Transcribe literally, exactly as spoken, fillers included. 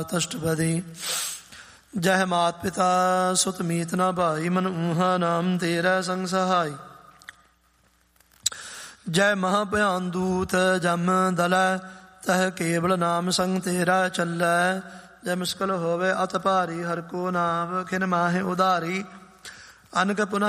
ਅਸ਼ਟਪਦੀ। ਜਹ ਮਾਤ ਪਿਤਾ ਸੁਤ ਮੀਤ ਨਾ ਭਾਈ, ਮਨ ਊਹਾ ਨਾਮ ਤੇਰਾ ਸੰਗ ਸਹਾਈ। ਜੈ ਮਹਾ ਭਿਆਨ ਦੂਤ ਜਮ ਦਲੈ, ਤਹ ਕੇਵਲ ਨਾਮ ਸੰਗ ਤੇਰਾ ਚੱਲੈ। ਜੈ ਮੁਸ਼ਕਲ ਹੋਵੇ ਅਤ ਭਾਰੀ, ਹਰ ਕੋ ਨਾਮ ਖਿਨ ਮਾਹਿ ਉਧਾਰੀ। ਅਨਕ ਪੁਨః